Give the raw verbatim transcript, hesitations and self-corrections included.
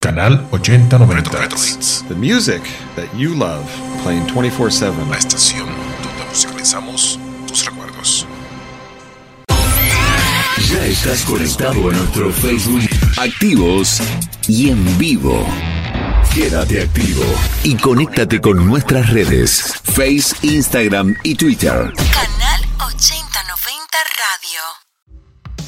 Canal ochenta noventa. Retro Hits. The music that you love, playing twenty-four seven. La estación donde musicalizamos tus recuerdos. Ya estás conectado a nuestro Facebook, activos y en vivo. Quédate activo y conéctate con nuestras redes, Face, Instagram y Twitter. Canal ochenta noventa Radio.